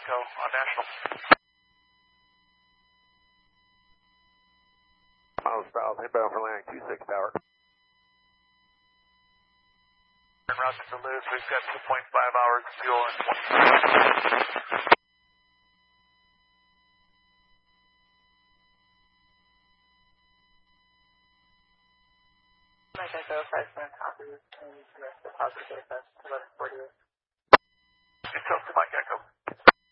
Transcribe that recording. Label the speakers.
Speaker 1: Echo on National.
Speaker 2: Miles south, inbound for landing 26 tower.
Speaker 1: En route to Duluth, we've got 2.5 hours of fuel and 20.
Speaker 3: Mike Echo, 5 minutes copy, and the rest of the positive data, 1148.
Speaker 1: Details to Mike Echo.